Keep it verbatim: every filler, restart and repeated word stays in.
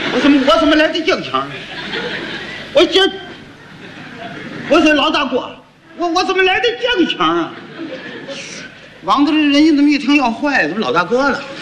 我怎么我怎么来的这个腔？我这，我说老大哥，我我怎么来的这个腔啊？王子的人家怎么一听要坏，怎么老大哥了？